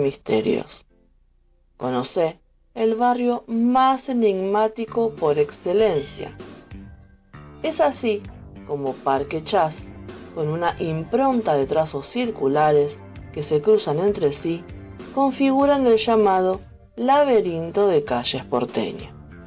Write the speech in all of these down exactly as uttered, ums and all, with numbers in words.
misterios. Conocé el barrio más enigmático por excelencia. Es así como Parque Chas, con una impronta de trazos circulares que se cruzan entre sí, configuran el llamado laberinto de calles porteño.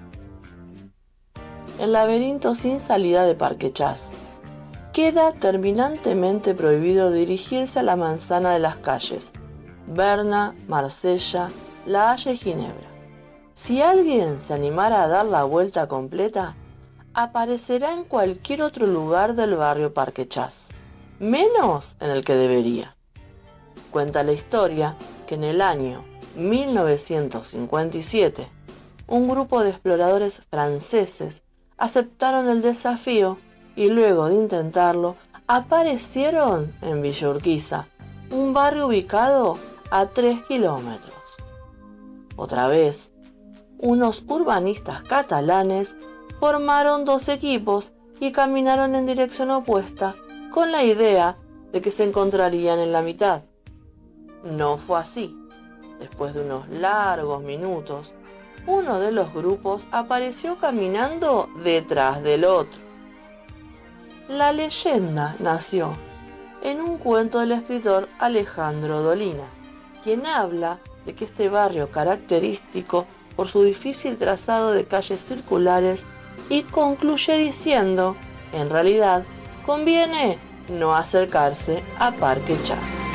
El laberinto sin salida de Parque Chas. Queda terminantemente prohibido dirigirse a la manzana de las calles Berna, Marsella, La Haya y Ginebra. Si alguien se animara a dar la vuelta completa, aparecerá en cualquier otro lugar del barrio Parque Chas, menos en el que debería. Cuenta la historia que en el año mil novecientos cincuenta y siete, un grupo de exploradores franceses aceptaron el desafío y luego de intentarlo, aparecieron en Villa Urquiza, un barrio ubicado a tres kilómetros. Otra vez, unos urbanistas catalanes formaron dos equipos y caminaron en dirección opuesta con la idea de que se encontrarían en la mitad. No fue así. Después de unos largos minutos, uno de los grupos apareció caminando detrás del otro. La leyenda nació en un cuento del escritor Alejandro Dolina, quien habla de que este barrio característico por su difícil trazado de calles circulares y concluye diciendo, en realidad, conviene no acercarse a Parque Chas.